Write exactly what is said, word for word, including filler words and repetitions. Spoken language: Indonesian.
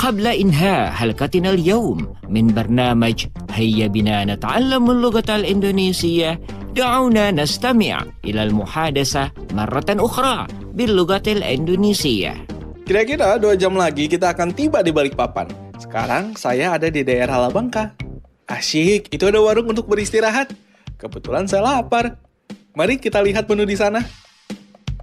قبل إنهاء حلقتنا اليوم من برنامج هيا بنا نتعلم اللغة الإندونيسية، دعونا نستمع إلى المحادثة مرة أخرى باللغة الإندونيسية. Kira-kira dua jam lagi kita akan tiba di Balikpapan. Sekarang saya ada di daerah Labangka. Asyik, itu ada warung untuk beristirahat. Kebetulan saya lapar. Mari kita lihat menu di sana.